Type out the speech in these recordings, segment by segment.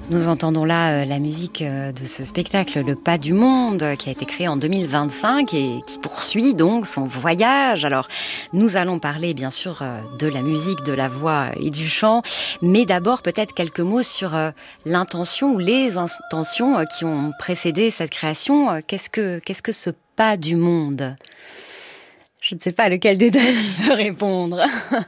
Nous entendons là la musique de ce spectacle Le Pas du Monde qui a été créé en 2025 et qui poursuit donc son voyage. Alors nous allons parler bien sûr de la musique, de la voix et du chant, mais d'abord peut-être quelques mots sur l'intention ou les intentions qui ont précédé cette création. Qu'est-ce que ce Pas du Monde ? Je ne sais pas lequel des deux veut répondre.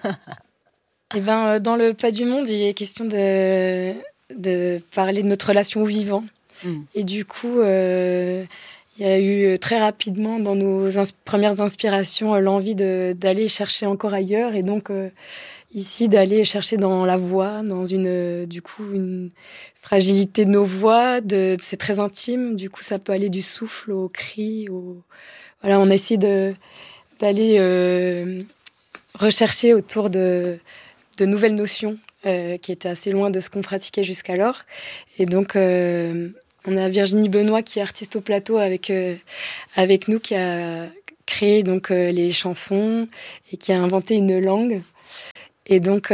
Eh ben, dans Le Pas du Monde, il est question de parler de notre relation au vivant. Et du coup, il y a eu très rapidement dans nos premières inspirations l'envie d'aller chercher encore ailleurs. Et donc, ici, d'aller chercher dans la voix, dans une fragilité de nos voix. C'est très intime. Du coup, ça peut aller du souffle au cri. Voilà, on a essayé d'aller rechercher autour de nouvelles notions qui étaient assez loin de ce qu'on pratiquait jusqu'alors. Et donc, on a Virginie Benoît, qui est artiste au plateau avec nous, qui a créé donc les chansons et qui a inventé une langue. Et donc,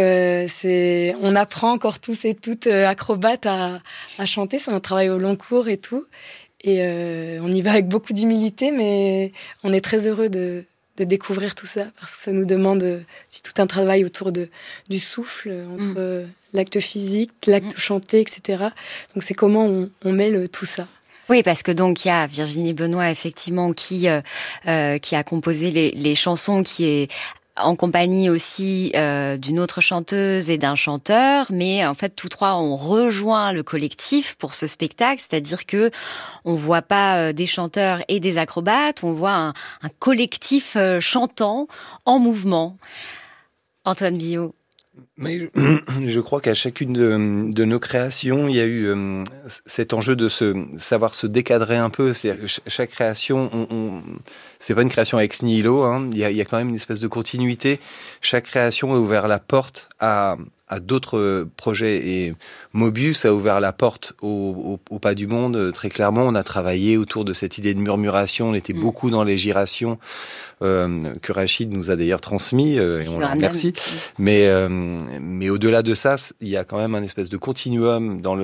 on apprend encore tous et toutes acrobates à chanter. C'est un travail au long cours et tout. Et on y va avec beaucoup d'humilité, mais on est très heureux de découvrir tout ça, parce que ça nous demande aussi tout un travail autour du souffle, entre l'acte physique, l'acte chanté, etc. Donc c'est comment on mêle tout ça. Oui, parce que donc il y a Virginie Benoît effectivement qui a composé les chansons, qui est en compagnie aussi d'une autre chanteuse et d'un chanteur, mais en fait tous trois ont rejoint le collectif pour ce spectacle, c'est-à-dire que on voit pas des chanteurs et des acrobates, on voit un collectif chantant en mouvement. Antoine Biot. Mais je crois qu'à chacune de nos créations, il y a eu cet enjeu de savoir se décadrer un peu. C'est-à-dire que chaque création, c'est pas une création ex nihilo, hein. Il y a quand même une espèce de continuité. Chaque création a ouvert la porte à d'autres projets, et Mobius a ouvert la porte au Pas du Monde. Très clairement, on a travaillé autour de cette idée de murmuration. On était beaucoup dans les gyrations que Rachid nous a d'ailleurs transmis, et on le remercie. Mais au-delà de ça, il y a quand même un espèce de continuum dans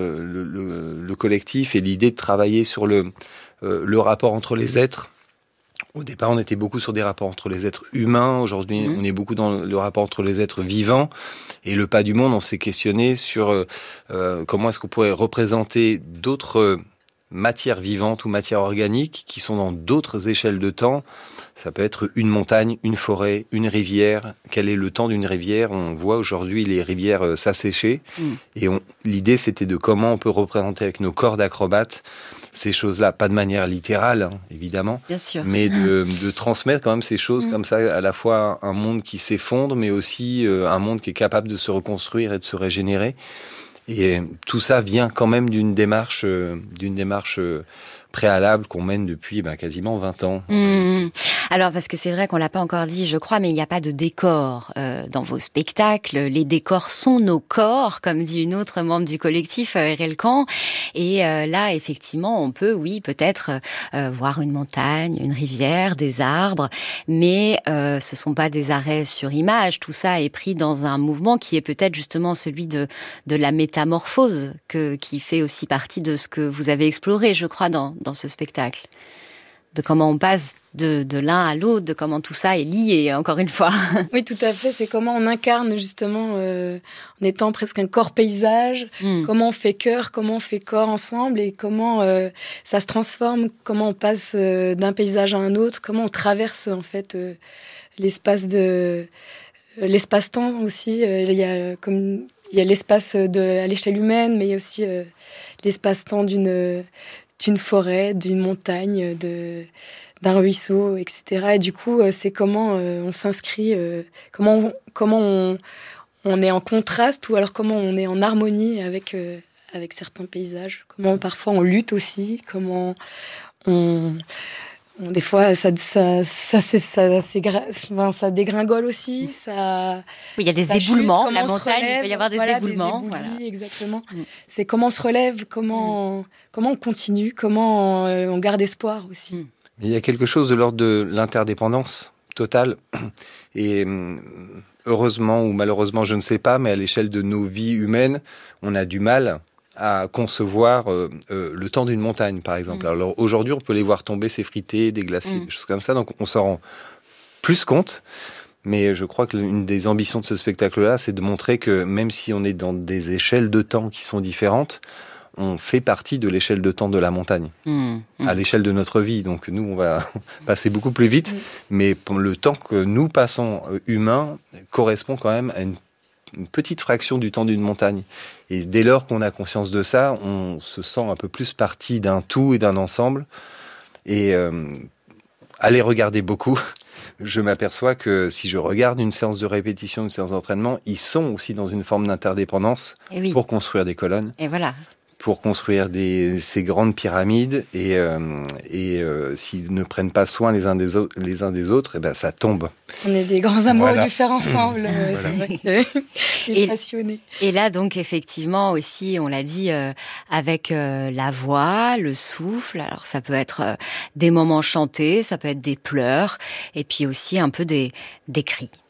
le collectif, et l'idée de travailler sur le rapport entre les êtres. Au départ, on était beaucoup sur des rapports entre les êtres humains. Aujourd'hui, on est beaucoup dans le rapport entre les êtres vivants. Et Le Pas du Monde, on s'est questionné sur comment est-ce qu'on pourrait représenter d'autres matières vivantes ou matières organiques qui sont dans d'autres échelles de temps. Ça peut être une montagne, une forêt, une rivière. Quel est le temps d'une rivière ? On voit aujourd'hui les rivières s'assécher. Et l'idée, c'était de comment on peut représenter avec nos corps d'acrobates ces choses-là, pas de manière littérale, hein, évidemment, bien sûr, mais de transmettre quand même ces choses comme ça, à la fois un monde qui s'effondre, mais aussi un monde qui est capable de se reconstruire et de se régénérer. Et tout ça vient quand même d'une démarche préalable qu'on mène depuis quasiment 20 ans. Alors, parce que c'est vrai qu'on l'a pas encore dit, je crois, mais il n'y a pas de décor dans vos spectacles. Les décors sont nos corps, comme dit une autre membre du collectif, RL Camp. Et là, effectivement, on peut, oui, peut-être voir une montagne, une rivière, des arbres, mais ce sont pas des arrêts sur image. Tout ça est pris dans un mouvement qui est peut-être justement celui de la métamorphose, qui fait aussi partie de ce que vous avez exploré, je crois, dans ce spectacle. De comment on passe de l'un à l'autre, de comment tout ça est lié, encore une fois. Oui, tout à fait. C'est comment on incarne justement, en étant presque un corps paysage, comment on fait cœur, comment on fait corps ensemble, et comment ça se transforme, comment on passe d'un paysage à un autre, comment on traverse en fait l'espace-temps aussi. Il y a l'espace à l'échelle humaine, mais il y a aussi l'espace-temps d'une forêt, d'une montagne, d'un ruisseau, etc. Et du coup, c'est comment on s'inscrit, comment on est en contraste, ou alors comment on est en harmonie avec certains paysages. Comment parfois on lutte aussi, comment des fois ça dégringole aussi. Il y a des éboulements. Chute, la montagne, il peut y avoir des éboulements. Des éboulis, exactement. C'est comment on se relève, comment on continue, comment on garde espoir aussi. Il y a quelque chose de l'ordre de l'interdépendance totale. Et heureusement ou malheureusement, je ne sais pas, mais à l'échelle de nos vies humaines, on a du mal à concevoir le temps d'une montagne, par exemple. Alors aujourd'hui, on peut les voir tomber, s'effriter, des glaciers, des choses comme ça, donc on s'en rend plus compte. Mais je crois que l'une des ambitions de ce spectacle-là, c'est de montrer que même si on est dans des échelles de temps qui sont différentes, on fait partie de l'échelle de temps de la montagne, à l'échelle de notre vie. Donc nous, on va passer beaucoup plus vite, mais le temps que nous passons humain correspond quand même à une petite fraction du temps d'une montagne. Et dès lors qu'on a conscience de ça, on se sent un peu plus partie d'un tout et d'un ensemble. Et à les regarder beaucoup, je m'aperçois que si je regarde une séance de répétition, une séance d'entraînement, ils sont aussi dans une forme d'interdépendance pour construire des colonnes. Et voilà. Pour construire ces grandes pyramides et s'ils ne prennent pas soin les uns des autres, et ben ça tombe. On est des grands amoureux du faire ensemble, c'est vrai. Et passionnés. Et là donc effectivement aussi, on l'a dit, avec la voix, le souffle. Alors ça peut être des moments chantés, ça peut être des pleurs, et puis aussi un peu des cris.